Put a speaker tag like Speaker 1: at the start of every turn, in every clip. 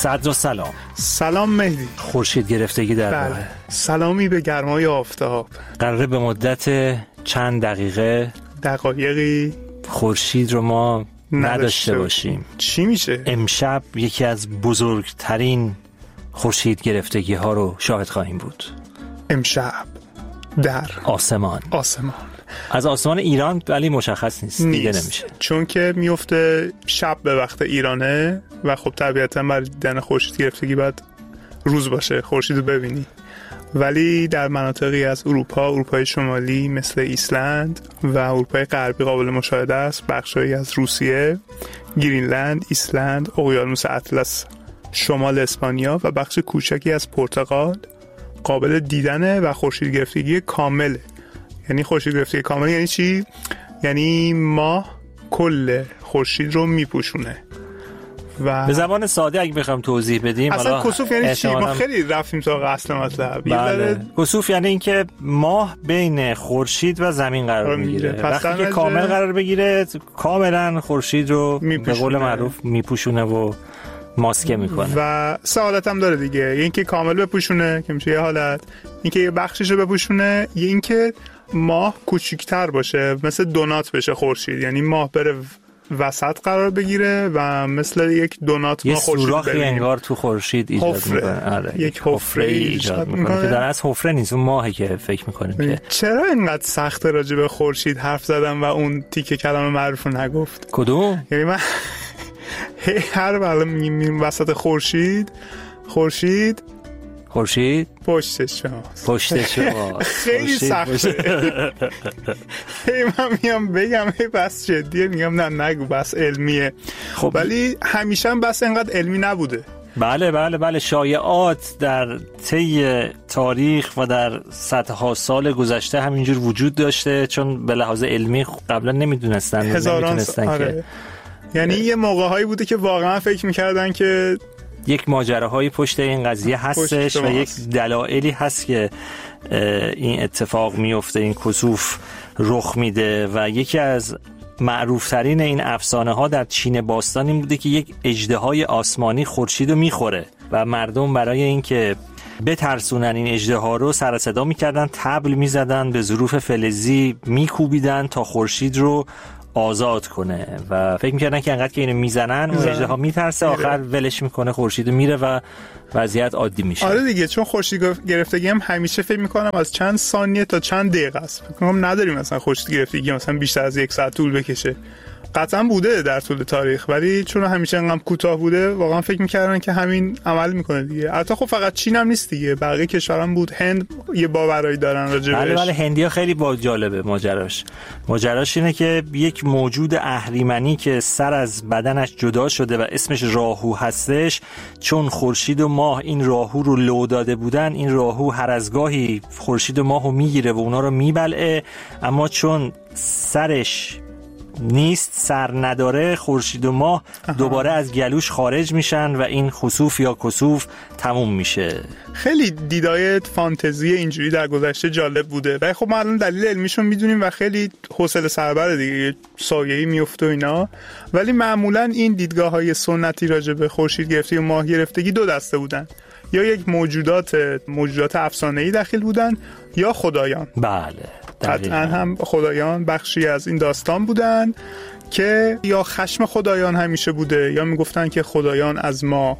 Speaker 1: صدر سلام.
Speaker 2: سلام مهدی.
Speaker 1: خورشید گرفتگی در راه.
Speaker 2: سلامی به گرمای آفتاب.
Speaker 1: قراره به مدت چند
Speaker 2: دقایقی
Speaker 1: خورشید رو ما نداشته باشیم.
Speaker 2: چی میشه؟
Speaker 1: امشب یکی از بزرگترین خورشید گرفتگی ها رو شاهد خواهیم بود.
Speaker 2: امشب در
Speaker 1: آسمان. از آسمان ایران ولی مشخص نیست. دیده نمیشه
Speaker 2: چون که میفته شب به وقت ایرانه و خب طبیعتا برای دیدن خورشید گرفتگی باید روز باشه خورشید رو ببینی، ولی در مناطقی از اروپای شمالی مثل ایسلند و اروپای غربی قابل مشاهده است. بخشایی از روسیه، گرینلند، ایسلند، اقیانوس اطلس، شمال اسپانیا و بخش کوچکی از پرتغال قابل دیدنه و خورشید گرفتگی کامله. یعنی خورشید گرفتگی کامل یعنی چی؟ یعنی ماه کل خورشید رو میپوشونه. و
Speaker 1: به زبان ساده اگه بخوام توضیح بدیم،
Speaker 2: اصلا کسوف یعنی چی؟ ما خیلی رفتیم تا اصل مطلب.
Speaker 1: بله. کسوف یعنی اینکه ماه بین خورشید و زمین قرار میگیره. وقتی که کامل قرار بگیره کاملا خورشید رو به قول معروف میپوشونه و ماسکه میکنه
Speaker 2: و سعادت هم داره دیگه. یه اینکه کامل بپوشونه که میشه یه حالت، اینکه یه بخشیشو بپوشونه، یه اینکه ماه کوچیک‌تر باشه، مثل دونات بشه خورشید، یعنی ماه بره وسط قرار بگیره و مثل یک دونات ما خورشید
Speaker 1: ببینیم. یه سوراخی انگار تو خورشید ایجاد میکنه.
Speaker 2: یک حفره ایجاد میکنه
Speaker 1: که در از حفره نیست، اون ماهی که فکر میکنیم که
Speaker 2: چرا اینقدر سخت راجع به خورشید حرف زدم و اون تیکه کلمه معروف رو نگفت.
Speaker 1: کدوم؟
Speaker 2: یعنی من هر وقت میگیم وسط خورشید پشتش شماست. خیلی سخته. من میام بگم بس جدیه، میگم نه نگو بس علمیه.
Speaker 1: خب
Speaker 2: ولی همیشه هم بس اینقدر علمی نبوده.
Speaker 1: بله شایعات در طی تاریخ و در صدها سال گذشته همینجور وجود داشته، چون به لحاظ علمی قبلا نمیدونستن
Speaker 2: که یعنی یه موقع‌هایی بوده که واقعا فکر می‌کردن که
Speaker 1: یک ماجراهایی پشت این قضیه هستش و یک دلایلی هست که این اتفاق میفته، این کسوف رخ میده. و یکی از معروفترین این افسانه ها در چین باستان این بوده که یک اژدهای آسمانی خورشید رو میخوره و مردم برای اینکه بترسونن این اژدها رو سر صدا میکردن، طبل میزدن، به ظروف فلزی میکوبیدن تا خورشید رو آزاد کنه و فکر می‌کردن که انقدر که اینو میزنن اون اژدها میترسه، آخر ولش میکنه، خورشید میره و وضعیت عادی میشه.
Speaker 2: آره دیگه، چون خورشید گرفتگی هم همیشه فکر میکنم از چند ثانیه تا چند دقیقه است. فکر کنم نداریم مثلا خورشید گرفتگی مثلا بیشتر از 1 ساعت طول بکشه. قطعا بوده در طول تاریخ، ولی چون همیشه انقدر کوتاه بوده واقعا فکر می‌کردن که همین عمل میکنه دیگه. البته خب فقط چین هم نیست دیگه، بقیه کشورها هم بود. هند یه باورایی دارن راجع بهش.
Speaker 1: بله هندی‌ها خیلی جالبه ماجراش اینه که یک موجود اهریمنی که سر از بدنش جدا شده و اسمش راهو هستش، چون خورشید و ماه این راهو رو لو داده بودن، این راهو هر از گاهی خورشید و ماهو میگیره و اونا رو میبلعه، اما چون سرش نیست، سر نداره، خورشید و ماه دوباره از گلوش خارج میشن و این خسوف یا کسوف تموم میشه.
Speaker 2: خیلی دیدای فانتزی اینجوری در گذشته جالب بوده و خب ما الان دلیل علمیشون میدونیم و خیلی حوصله سربره دیگه، سایه‌ای میفته و اینا. ولی معمولا این دیدگاه‌های سنتی راجع به خورشید گرفتگی و ماه گرفتگی دو دسته بودن، یا یک موجودات افسانه‌ای داخل بودن یا خدایان.
Speaker 1: بله
Speaker 2: قطعا هم خدایان بخشی از این داستان بودن که یا خشم خدایان همیشه بوده، یا میگفتن که خدایان از ما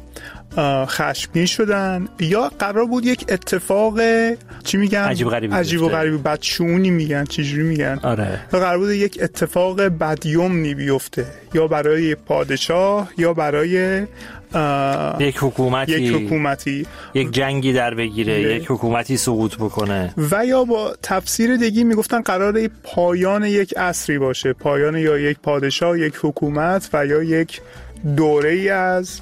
Speaker 2: خشمگین شدن، یا قرار بود یک اتفاق چی میگن؟ عجیب و غریب بدشونی میگن، چجوری میگن؟
Speaker 1: آره.
Speaker 2: قرار بود یک اتفاق بدیومنی بیفته، یا برای پادشاه یا برای
Speaker 1: یک حکومتی یک جنگی در بگیره، یک حکومتی سقوط بکنه،
Speaker 2: و یا با تفسیر دیگه میگفتن قراره پایان یک عصری باشه، پایان یا یک پادشاه، یک حکومت و یا یک دوره‌ای از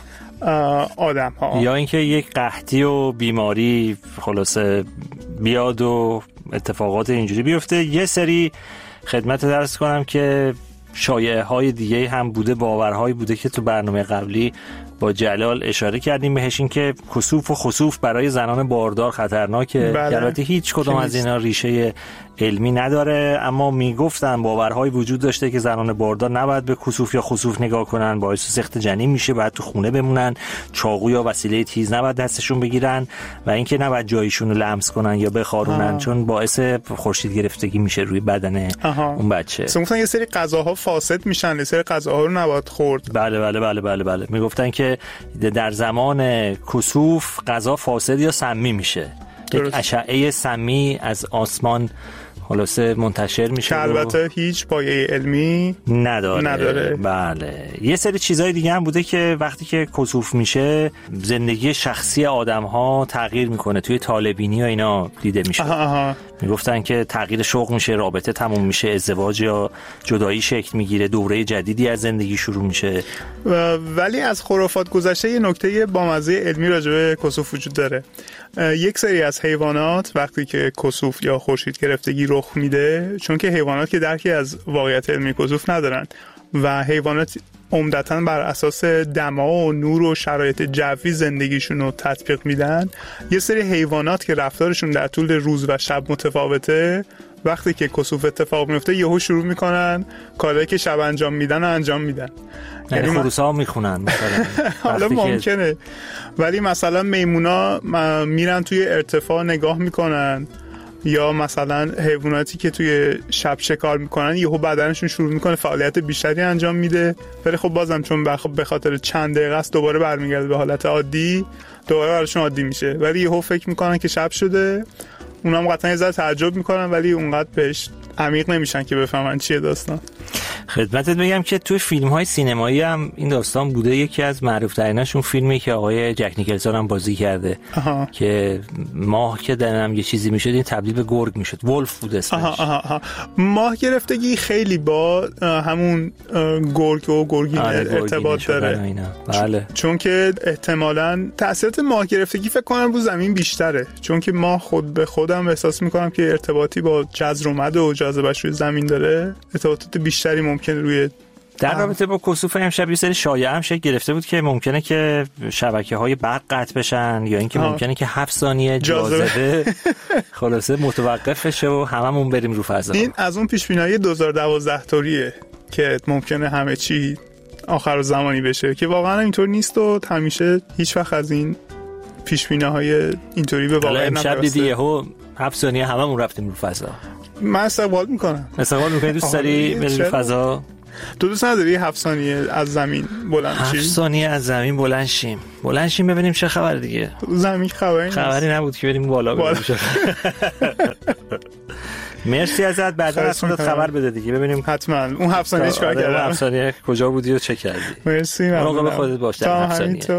Speaker 2: آدم ها،
Speaker 1: یا اینکه یک قحطی و بیماری خلاصه بیاد و اتفاقات اینجوری بیفته. یه سری خدمت درس کنم که شایعه‌های دیگه هم بوده، باورهایی بوده که تو برنامه قبلی با جلال اشاره کردیم بهش، این که کسوف و خسوف برای زنان باردار خطرناکه. البته هیچ کدوم از اینا ریشه علمی نداره، اما میگفتن باورهای وجود داشته که زنان باردار نباید به کسوف یا خسوف نگاه کنن، باعث سقط جنین میشه، باید تو خونه بمونن، چاقو یا وسیله تیز نباید دستشون بگیرن و اینکه نباید جایشون رو لمس کنن یا بخارونن چون باعث خورشید گرفتگی میشه روی بدن اون بچه.
Speaker 2: مثلا یه سری غذاها فاسد میشن، یه سری غذاها رو نباید خورد.
Speaker 1: بله میگفتن که در زمان کسوف غذا فاسد یا سمی میشه. یک اشعه سمی از آسمان خلاصه منتشر میشه
Speaker 2: که البته هیچ پایه علمی نداره.
Speaker 1: بله. یه سری چیزای دیگه هم بوده که وقتی که کسوف میشه زندگی شخصی آدم‌ها تغییر میکنه. توی طالبینی و اینا دیده میشه. میگفتن که تغییر شغل میشه، رابطه تموم میشه، ازدواج یا جدایی شکل میگیره، دوره جدیدی از زندگی شروع میشه.
Speaker 2: ولی از خرافات گذشته یه نکته بامزه علمی راجع به کسوف وجود داره. یک سری از حیوانات وقتی که کسوف یا خورشید گرفتگی رخ میده، چون که حیوانات که درکی از واقعیت علمی کسوف ندارن و حیوانات عمدتاً بر اساس دما و نور و شرایط جوی زندگیشون رو تطبیق میدن، یه سری حیوانات که رفتارشون در طول روز و شب متفاوته، وقتی که کسوف اتفاق میفته یهو شروع میکنن کارهایی که شب انجام میدن.
Speaker 1: یعنی خروسا میخونن مثلا.
Speaker 2: حالا ممکنه، ولی مثلا میمونا میرن توی ارتفاع نگاه میکنن، یا مثلا حیواناتی که توی شب شکار میکنن یهو بدنشون شروع میکنه فعالیت بیشتری انجام میده، ولی خب بازم چون به خاطر چند دقیقه است دوباره برمیگرده به حالت عادی، دوباره براشون عادی میشه، ولی یهو فکر میکنن که شب شده. اونام قطعا یه ذره تعجب میکنن ولی اونقدر بهش عمیق نمیشن که بفهمن چیه داستان.
Speaker 1: خدمتت بگم که توی فیلم‌های سینمایی هم این داستان بوده. یکی از معروف‌تریناشون فیلمی که آقای جک نیکلسون هم بازی کرده که ماه که دنم یه چیزی میشد این تبدیل به گرگ میشد، ولف بود اسمش.
Speaker 2: ماه گرفتگی خیلی با همون گرگ و گرگین ارتباط داره.
Speaker 1: بله.
Speaker 2: چون که احتمالاً تأثیرات ماه گرفتگی فکر کنم رو زمین بیشتره، چون که ما خود به خودم احساس میکنم که ارتباطی با جزر و مد و جاذبه‌اش روی زمین داره، ارتباطات بیشتری ممکنه روی
Speaker 1: در رابطه با کسوف امشب یه سری شایعه هم شکل گرفته بود که ممکنه که شبکه‌های برق قطع بشن یا اینکه ممکنه که 7 ثانیه جاذبه خلاصه متوقف بشه و هممون بریم رو فضا.
Speaker 2: این از اون پیش‌بینی‌های 2012 طوریه که ممکنه همه چی آخر زمانی بشه که واقعا اینطور نیست و همیشه هیچ وقت از این پیش‌بینی‌های اینطوری به واقع نرسیده.
Speaker 1: امشب دیدی یهو 7 ثانیه هممون رفتیم رو فضا.
Speaker 2: من استقبال میکنم.
Speaker 1: دوست داری بری رو فضا؟
Speaker 2: تو دوست نداری 7 ثانیه از زمین بلند شیم؟
Speaker 1: 7 ثانیه از زمین بلند شیم ببینیم چه خبر دیگه.
Speaker 2: زمین خبری
Speaker 1: نبود که بریم بالا ببینیم. مرسی ازت، بعدا از خودت خبر بده دیگه ببینیم
Speaker 2: حتما اون 7 ثانیه چیکار کردی،
Speaker 1: 7 ثانیه کجا بودی و چه کردی.
Speaker 2: مرسی،
Speaker 1: مراقب خودت باش در 7 ثانیه.